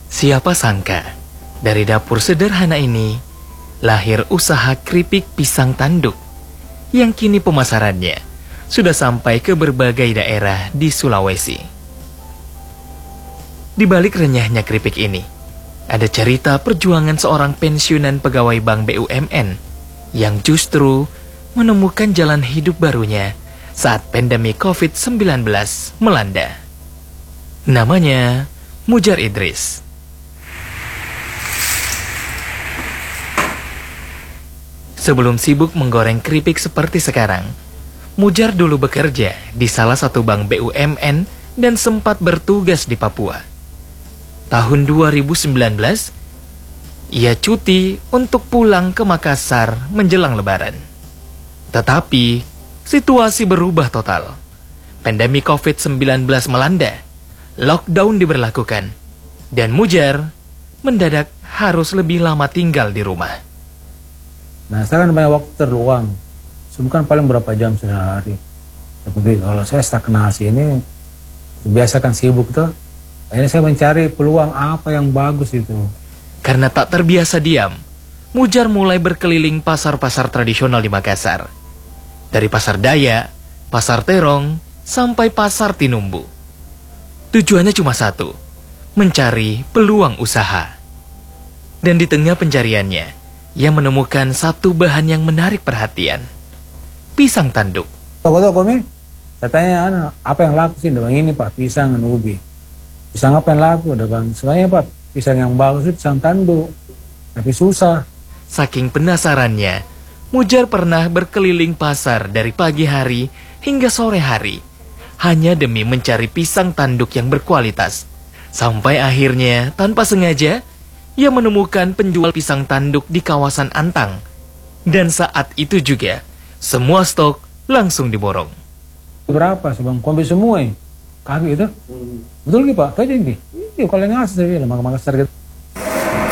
Siapa sangka, dari dapur sederhana ini, lahir usaha keripik pisang tanduk, yang kini pemasarannya sudah sampai ke berbagai daerah di Sulawesi. Di balik renyahnya keripik ini, ada cerita perjuangan seorang pensiunan pegawai bank BUMN yang justru menemukan jalan hidup barunya saat pandemi COVID-19 melanda. Namanya Mujar Idris. Sebelum sibuk menggoreng keripik seperti sekarang, Mujar dulu bekerja di salah satu bank BUMN dan sempat bertugas di Papua. Tahun 2019, ia cuti untuk pulang ke Makassar menjelang Lebaran. Tetapi, situasi berubah total. Pandemi COVID-19 melanda, lockdown diberlakukan, dan Mujar mendadak harus lebih lama tinggal di rumah. Nah, saya kan banyak waktu terluang. Bukan paling berapa jam sehari. Tapi kalau saya stagnasi ini, biasa kan sibuk tuh. Akhirnya saya mencari peluang apa yang bagus itu. Karena tak terbiasa diam, Mujar mulai berkeliling pasar-pasar tradisional di Makassar. Dari pasar Dayak, pasar Terong, sampai pasar Tinumbu. Tujuannya cuma satu, mencari peluang usaha. Dan di tengah pencariannya, ia menemukan satu bahan yang menarik perhatian. Pisang tanduk. Toko-toko nih, saya tanya, apa yang laku sih? Bang ini Pak, pisang dan ubi. Pisang apa yang laku? Bang, sebenarnya Pak, pisang yang bagus itu pisang tanduk. Tapi susah. Saking penasarannya, Mujar pernah berkeliling pasar dari pagi hari hingga sore hari, hanya demi mencari pisang tanduk yang berkualitas. Sampai akhirnya, tanpa sengaja, ia menemukan penjual pisang tanduk di kawasan Antang. Dan saat itu juga, semua stok langsung diborong. Berapa sih Bang? Kombi semua ya? Kaki itu? Betul gitu Pak? Kayaknya ini. Iya, kalau yang asli, Makassar gitu.